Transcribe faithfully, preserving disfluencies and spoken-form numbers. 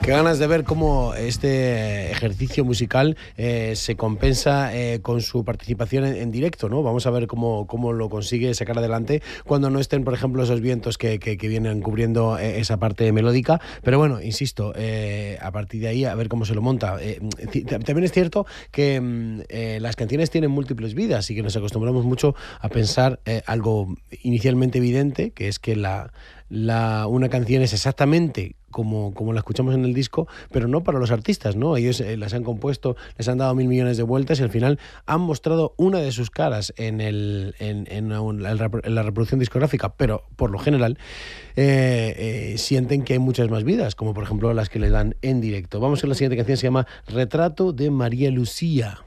Qué ganas de ver cómo este ejercicio musical eh, se compensa eh, con su participación en, en directo, ¿no? Vamos a ver cómo, cómo lo consigue sacar adelante cuando no estén, por ejemplo, esos vientos que, que, que vienen cubriendo eh, esa parte melódica. Pero bueno, insisto, eh, a partir de ahí a ver cómo se lo monta. Eh, también es cierto que eh, las canciones tienen múltiples vidas y que nos acostumbramos mucho a pensar eh, algo inicialmente evidente, que es que la, la, una canción es exactamente Como, como la escuchamos en el disco, pero no para los artistas, ¿no? Ellos eh, las han compuesto, les han dado mil millones de vueltas y al final han mostrado una de sus caras en, el, en, en, un, en la reproducción discográfica, pero por lo general eh, eh, sienten que hay muchas más vidas, como por ejemplo las que le dan en directo. Vamos con la siguiente canción, se llama Retrato de María Lucía.